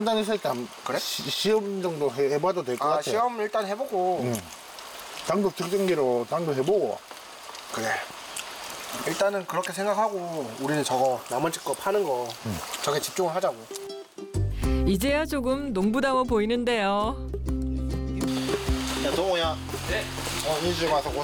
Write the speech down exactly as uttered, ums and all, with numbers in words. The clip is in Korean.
한단에서 일단 그래? 시, 시험 정도 해, 해봐도 될 것 아 같아. 시험 일단 해보고. 응. 당도 측정기로 당도 해보고. 그래. 일단은 그렇게 생각하고 우리는 저거 나머지 거 파는 거 저게 집중을 하자고. 이제야 조금 농부다워 보이는데요. 야 동호야. 네. 어, 이 집 와서 고생